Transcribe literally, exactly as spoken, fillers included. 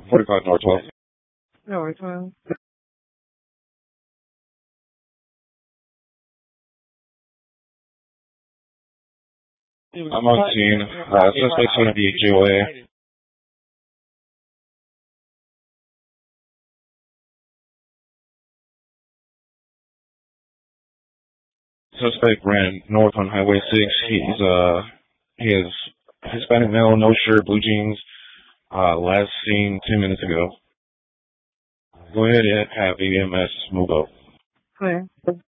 forty-five North twelve. North twelve. I'm on scene. Uh, suspect's going to be J O A. Suspect ran north on Highway six. He's, uh, he is Hispanic male, no shirt, blue jeans. Uh, last seen ten minutes ago. Go ahead and have A M S move up. Clear.